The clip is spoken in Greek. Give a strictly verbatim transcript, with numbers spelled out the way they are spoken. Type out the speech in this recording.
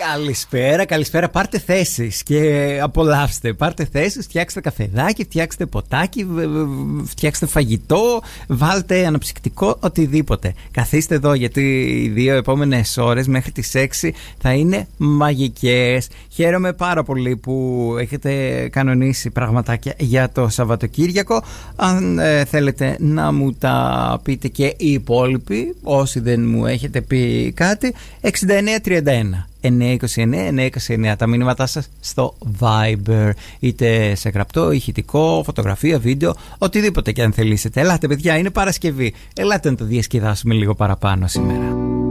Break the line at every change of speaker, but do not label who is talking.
Καλησπέρα, καλησπέρα. Πάρτε θέσεις και απολαύστε. Πάρτε θέσεις, φτιάξτε καφεδάκι, φτιάξτε ποτάκι, φτιάξτε φαγητό, βάλτε αναψυκτικό, οτιδήποτε. Καθίστε εδώ γιατί οι δύο επόμενες ώρες μέχρι τις έξι θα είναι μαγικές. Χαίρομαι πάρα πολύ που έχετε κανονίσει πραγματάκια για το Σαββατοκύριακο. Αν ε, θέλετε να μου τα πείτε και οι υπόλοιποι, όσοι δεν μου έχετε πει κάτι, εξήντα εννέα τριάντα ένα εννιακόσια είκοσι εννέα εννιακόσια είκοσι εννέα τα μηνύματά σας στο Viber, είτε σε γραπτό, ηχητικό, φωτογραφία, βίντεο, οτιδήποτε και αν θελήσετε. Ελάτε παιδιά, είναι Παρασκευή, ελάτε να το διασκεδάσουμε λίγο παραπάνω σήμερα.